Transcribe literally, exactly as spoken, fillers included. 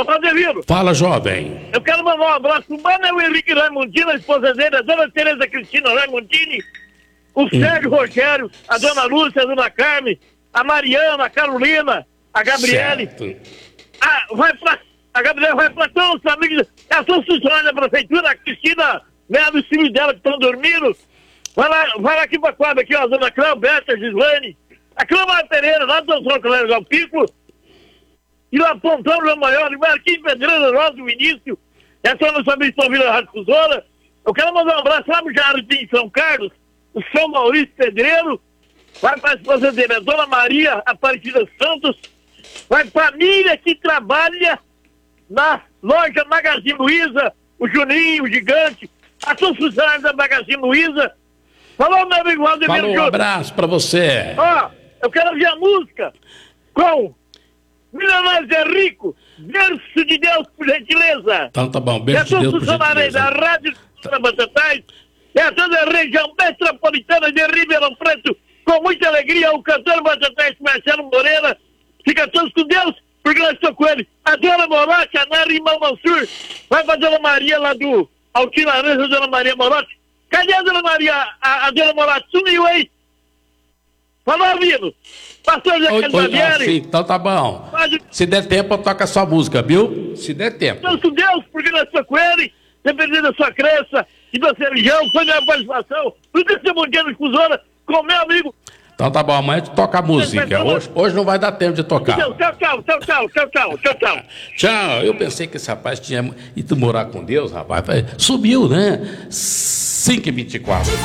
Ô, Valdevino. Fala, jovem. Eu quero mandar um abraço pro Manuel Henrique Raimundini, a esposa dele, a dona Tereza Cristina Raimundini, o Sérgio Rogério, a dona Lúcia, a dona Carmen, a Mariana, a Carolina, a Gabriele. Certo. Ah, vai pra, a Gabriela vai pra todos os amigos, as suas funcionários da prefeitura, a Cristina, né, dos filhos dela que estão dormindo. Vai lá, vai lá aqui pra quadra, aqui, ó, a dona Cleoberta, a Gislane, a Cleomar Pereira, lá do São Colério Galpico, e lá Pontão, João Maior, e Marquinhos Pedreira, Rosa, o Início, e a todos os amigos que estão ouvindo a Rádio Fusora. Eu quero mandar um abraço lá no Jardim São Carlos, o São Maurício Pedreiro, vai para a esposa dele, a dona Maria Aparecida Santos, vai para a família que trabalha na loja Magazine Luiza, o Juninho, o Gigante, a todos os funcionários da Magazine Luiza. Falou, meu amigo Valdemiro Falou, um Júnior. abraço pra você. Ó, eu quero ouvir a música com Milionários é Rico, Berço de Deus, por gentileza. Então tá bom, E a beijo de todos Deus, os por funcionários da gentileza. Rádio Batatais e a toda a região metropolitana de Ribeirão Preto, com muita alegria, o cantor Batatais Marcelo Moreira. Fica todos com Deus, porque nós estamos com ele. A dona Morote, a Nara Irmão Mansur, vai pra dona Maria lá do Altim Laranja, a dona Maria Morote. Cadê a dona Maria, a, a dona Morote? Sumiu aí. Falou, amigo. Pastor Zé Oi, oi, ah, Barbieri. sim, então tá bom. Se der tempo, toca a sua música, viu? Se der tempo. Deus com Deus, porque nós estamos com ele, dependendo da sua crença e da sua religião, foi minha participação. Por isso eu mandei no Fusora com meu amigo. Então tá bom, amanhã a gente toca a música. Hoje, hoje não vai dar tempo de tocar. Tchau, tchau, tchau, tchau, tchau, tchau, tchau, tchau. Tchau. Eu pensei que esse rapaz tinha ido morar com Deus, rapaz. Subiu, né? cinco e vinte e quatro.